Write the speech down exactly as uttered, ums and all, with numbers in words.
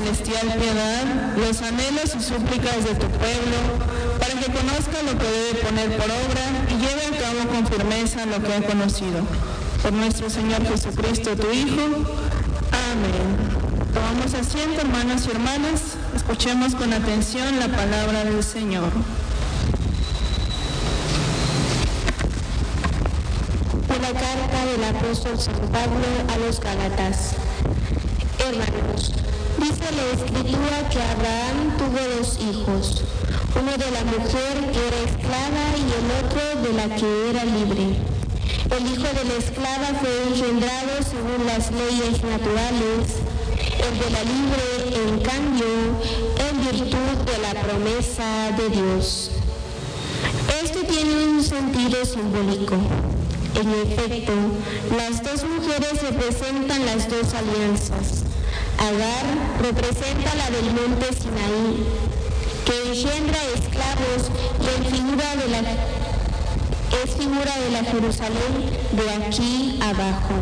celestial piedad, los anhelos y súplicas de tu pueblo, para que conozca lo que debe poner por obra y lleve a cabo con firmeza lo que ha conocido. Por nuestro Señor Jesucristo, tu Hijo. Amén. Tomamos asiento, hermanos y hermanas. Escuchemos con atención la palabra del Señor. De la carta del apóstol San Pablo a los Gálatas. Hermanos, dice la Escritura que Abraham tuvo dos hijos, uno de la mujer que era esclava y el otro de la que era libre. El hijo de la esclava fue engendrado según las leyes naturales, el de la libre, en cambio, en virtud de la promesa de Dios. Esto tiene un sentido simbólico. En efecto, las dos mujeres representan las dos alianzas. Agar representa la del monte Sinaí, que engendra esclavos y en figura de la, es figura de la Jerusalén de aquí abajo.